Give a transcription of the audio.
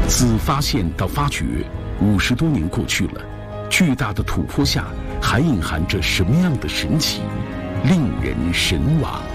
自发现到发掘，50多年过去了，巨大的土坡下还隐含着什么样的神奇，令人神往？